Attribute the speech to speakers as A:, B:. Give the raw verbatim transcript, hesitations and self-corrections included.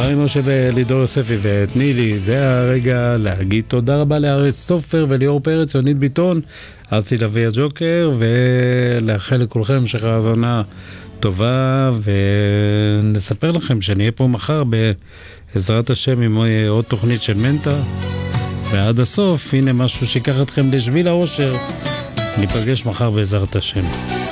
A: ארי משה ולידור יוספי ותני לי, זה הרגע להגיד תודה רבה לארץ טופר וליאור פרץ, יונית ביטון, ארצי לוי הג'וקר, ולאחל לכולכם המשך האזנה טובה, ונספר לכם שנהיה פה מחר בעזרת השם עם עוד תוכנית של מנטה, ועד הסוף הנה משהו שיקח אתכם לשביל האושר. ניפגש מחר בעזרת השם.